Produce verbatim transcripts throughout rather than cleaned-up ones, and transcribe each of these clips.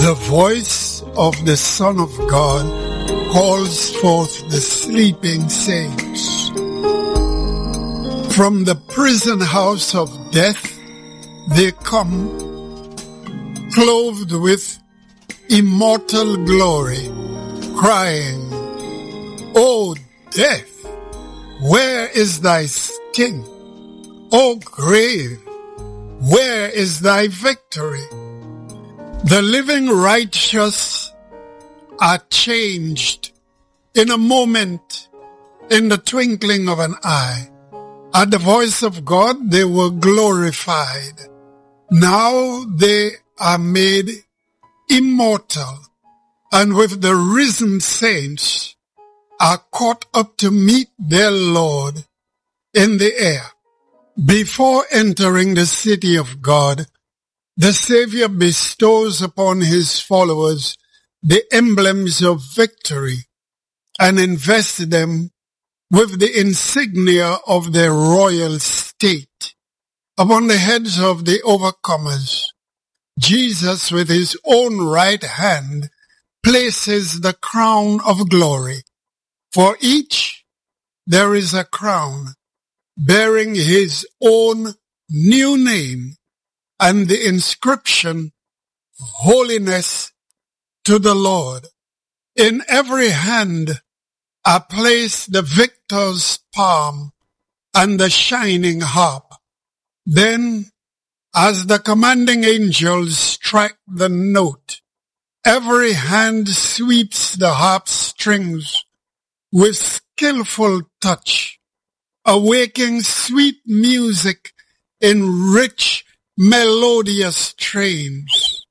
The voice of the Son of God calls forth the sleeping saints. From the prison house of death they come, clothed with immortal glory, crying, O death, where is thy sting? O grave, where is thy victory? The living righteous are changed in a moment, in the twinkling of an eye. At the voice of God they were glorified. Now they are made immortal, and with the risen saints are caught up to meet their Lord in the air. Before entering the city of God, the Savior bestows upon his followers the emblems of victory and invests them with the insignia of their royal state. Upon the heads of the overcomers, Jesus with his own right hand places the crown of glory. For each there is a crown bearing his own new name and the inscription, Holiness to the Lord. In every hand are placed the victor's palm and the shining harp. Then, as the commanding angels strike the note, every hand sweeps the harp strings with skillful touch, awaking sweet music in rich melodious strains.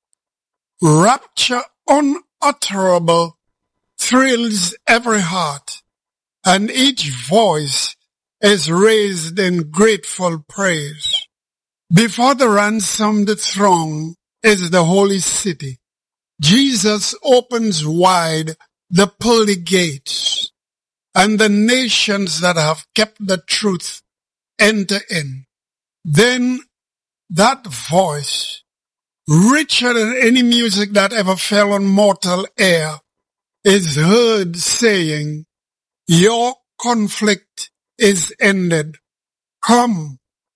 Rapture unutterable thrills every heart, and each voice is raised in grateful praise. Before the ransomed throng is the holy city. Jesus opens wide the pearly gates, and the nations that have kept the truth enter in. Then that voice, richer than any music that ever fell on mortal ear, is heard saying, your conflict is ended. Come,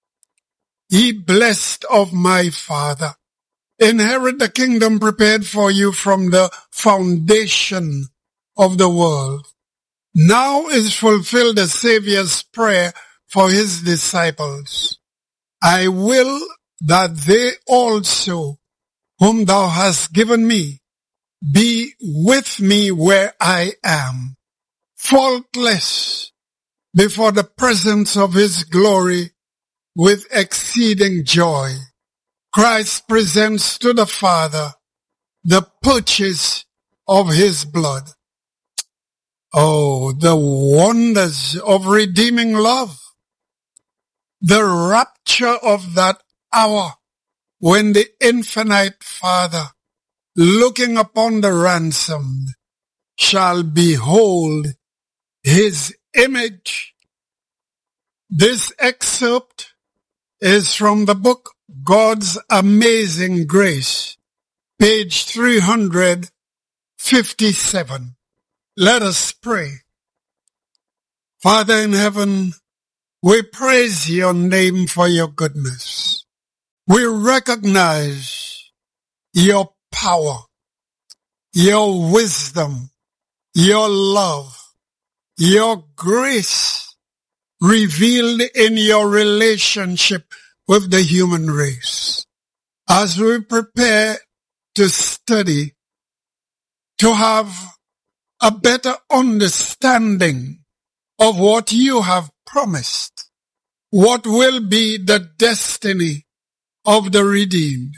ye blessed of my Father, inherit the kingdom prepared for you from the foundation of the world. Now is fulfilled the Savior's prayer for his disciples. I will that they also, whom thou hast given me, be with me where I am, faultless before the presence of his glory with exceeding joy. Christ presents to the Father the purchase of his blood. Oh, the wonders of redeeming love. The rapture of that hour when the infinite Father, looking upon the ransomed, shall behold his image. This excerpt is from the book God's Amazing Grace, page three hundred fifty-seven. Let us pray. Father in heaven, we praise your name for your goodness. We recognize your power, your wisdom, your love, your grace revealed in your relationship with the human race. As we prepare to study, to have a better understanding of what you have promised, what will be the destiny of the redeemed.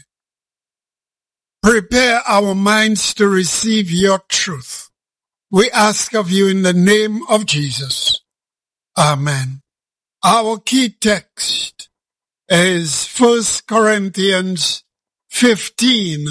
Prepare our minds to receive your truth. We ask of you in the name of Jesus. Amen. Our key text is First Corinthians fifteen,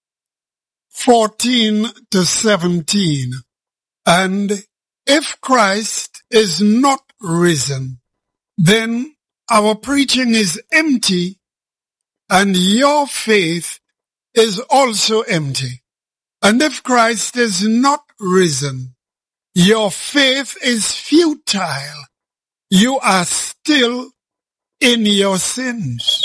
fourteen to seventeen. And if Christ is not risen, then our preaching is empty and your faith is also empty. And if Christ is not risen, your faith is futile. You are still in your sins.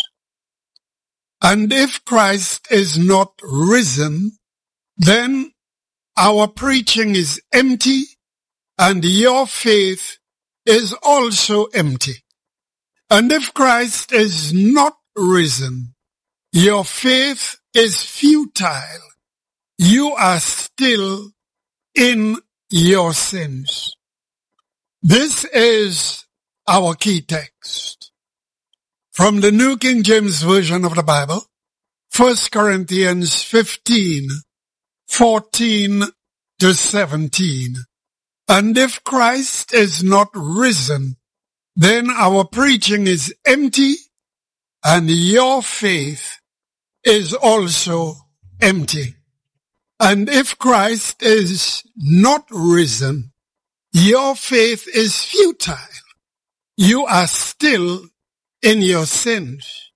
And if Christ is not risen, then our preaching is empty and your faith is also empty. And if Christ is not risen, your faith is futile. You are still in your sins. This is our key text from the New King James Version of the Bible, First Corinthians fifteen, fourteen to seventeen. And if Christ is not risen, then our preaching is empty and your faith is also empty. And if Christ is not risen, your faith is futile. You are still in your sins.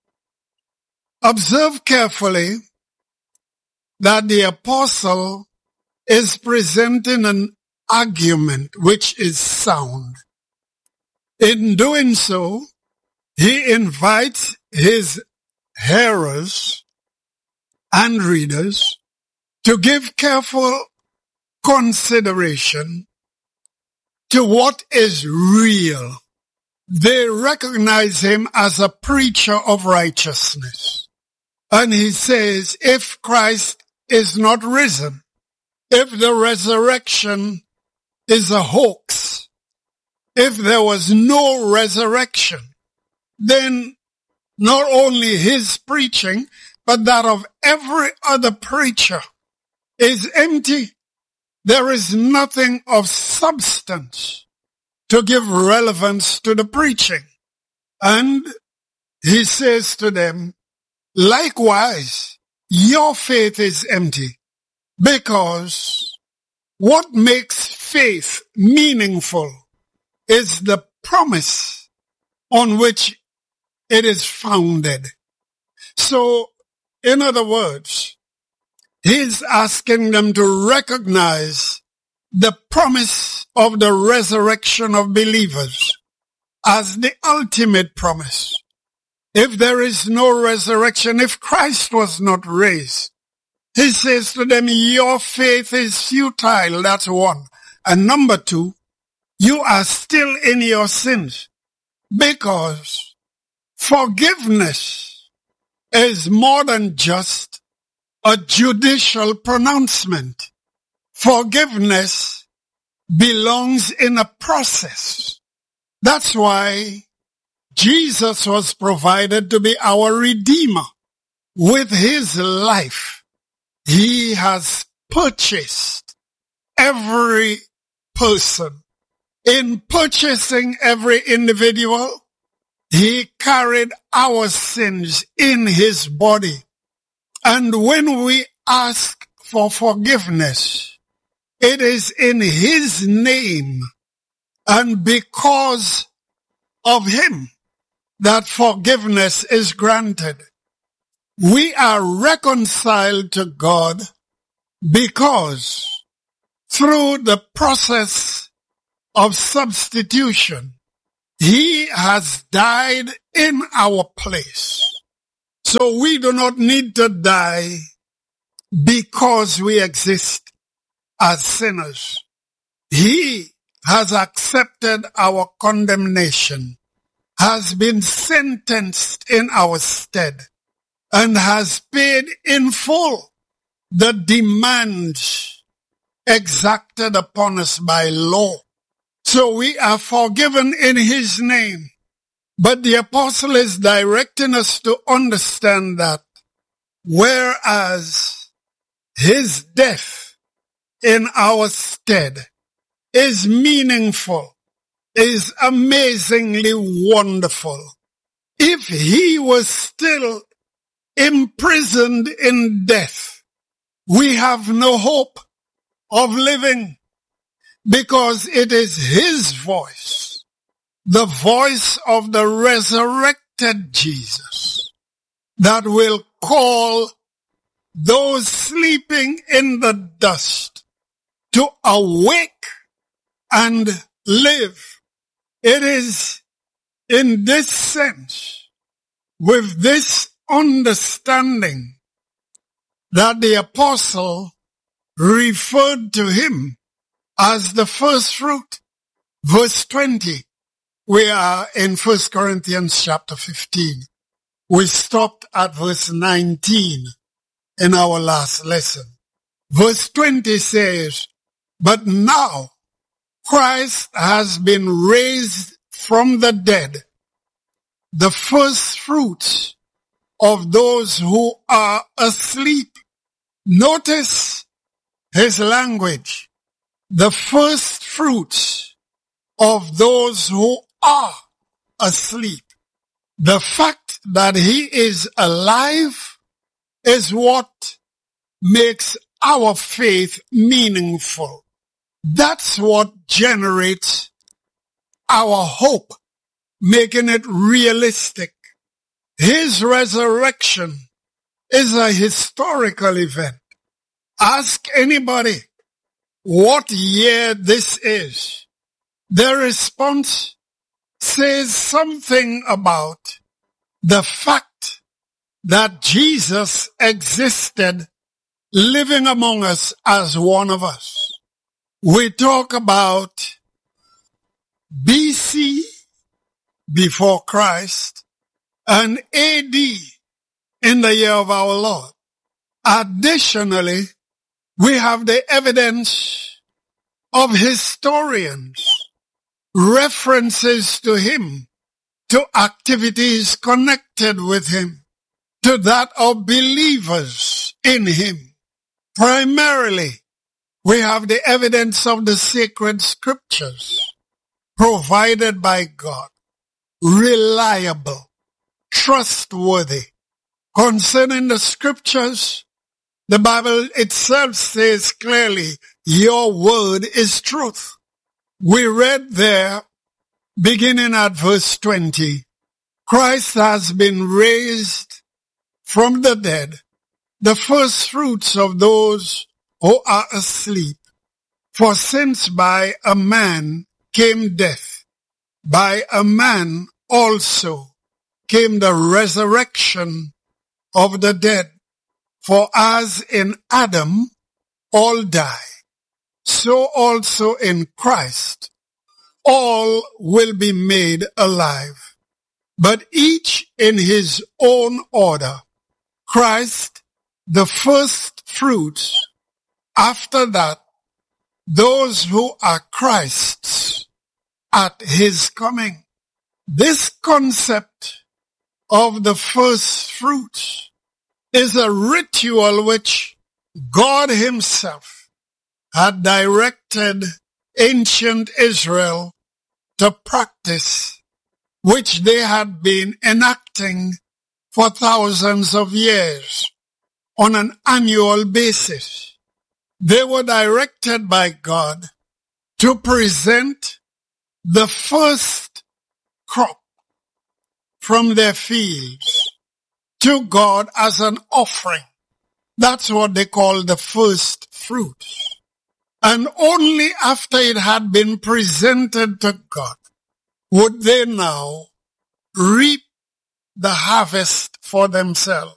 Observe carefully that the apostle is presenting an argument which is sound. In doing so, he invites his hearers and readers to give careful consideration to what is real. They recognize him as a preacher of righteousness. And he says, if Christ is not risen, if the resurrection is a hoax, if there was no resurrection, then not only his preaching, but that of every other preacher is empty. There is nothing of substance to give relevance to the preaching. And he says to them, likewise, your faith is empty, because what makes faith meaningful is the promise on which it is founded. So, in other words, he's asking them to recognize the promise of the resurrection of believers as the ultimate promise. If there is no resurrection, if Christ was not raised, he says to them, your faith is futile. That's one. And number two, you are still in your sins, because forgiveness is more than just a judicial pronouncement. Forgiveness belongs in a process. That's why Jesus was provided to be our Redeemer. With his life, he has purchased every person. In purchasing every individual, he carried our sins in his body. And when we ask for forgiveness, it is in his name and because of him that forgiveness is granted. We are reconciled to God because through the process of substitution, he has died in our place. So we do not need to die because we exist as sinners. He has accepted our condemnation, has been sentenced in our stead, and has paid in full the demands exacted upon us by law. So we are forgiven in his name. But the apostle is directing us to understand that whereas his death in our stead is meaningful, is amazingly wonderful, if he was still imprisoned in death, we have no hope of living, because it is his voice, the voice of the resurrected Jesus, that will call those sleeping in the dust to awake and live. It is in this sense, with this understanding, that the apostle referred to him as the first fruit. Verse twenty, we are in First Corinthians chapter fifteen. We stopped at verse nineteen in our last lesson. Verse twenty says, but now Christ has been raised from the dead, the first fruits of those who are asleep. Notice his language. The first fruits of those who are asleep. The fact that he is alive is what makes our faith meaningful. That's what generates our hope, making it realistic. His resurrection is a historical event. Ask anybody what year this is. Their response says something about the fact that Jesus existed living among us as one of us. We talk about B C, before Christ, and A D, in the year of our Lord. Additionally, we have the evidence of historians, references to him, to activities connected with him, to that of believers in him. Primarily, we have the evidence of the sacred scriptures provided by God, reliable, trustworthy. Concerning the scriptures, the Bible itself says clearly, your word is truth. We read there, beginning at verse twenty, Christ has been raised from the dead, the first fruits of those who are asleep. For since by a man came death, by a man also came the resurrection of the dead. For as in Adam all die, so also in Christ all will be made alive, but each in his own order. Christ, the first fruits. After that, those who are Christ's at his coming. This concept of the first fruits is a ritual which God himself had directed ancient Israel to practice, which they had been enacting for thousands of years on an annual basis. They were directed by God to present the first crop from their fields to God as an offering. That's what they call the first fruits. And only after it had been presented to God would they now reap the harvest for themselves.